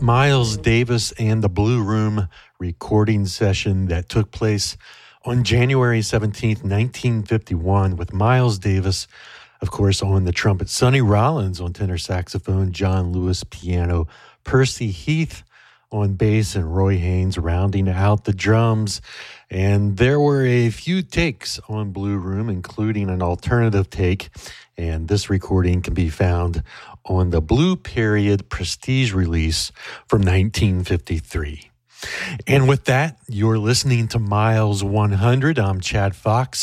Miles Davis and the Blue Room recording session that took place on January 17th, 1951, with Miles Davis, of course, on the trumpet, Sonny Rollins on tenor saxophone, John Lewis piano, Percy Heath on bass, and Roy Haynes rounding out the drums. And there were a few takes on Blue Room, including an alternative take, and this recording can be found on the Blue Period Prestige release from 1953. And with that, you're listening to Miles 100. I'm Chad Fox.